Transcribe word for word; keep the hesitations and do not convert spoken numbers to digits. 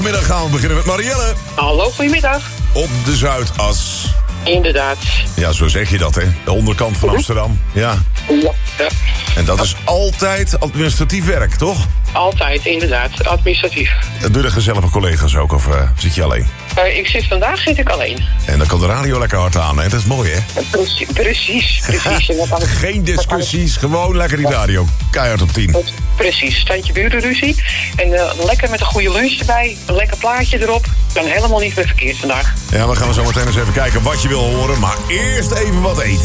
Goedemiddag, gaan we beginnen met Marielle. Hallo, goedemiddag. Op de Zuidas. Inderdaad. Ja, zo zeg je dat, hè? De onderkant van Amsterdam. Ja. Ja, ja. En dat is altijd administratief werk, toch? Altijd, inderdaad. Administratief. Dat doen de gezellige collega's ook, of uh, zit je alleen? Uh, ik zit vandaag zit ik alleen. En dan kan de radio lekker hard aan, hè? Dat is mooi, hè? Precies, precies. precies. En dan kan ik... Geen discussies, gewoon lekker die radio. Keihard op tien. Precies, standje burenruzie. En uh, lekker met een goede lunch erbij. Een lekker plaatje erop. Dan helemaal niet meer verkeerd vandaag. Ja, we gaan zo meteen eens even kijken wat je wil horen. Maar eerst even wat eten.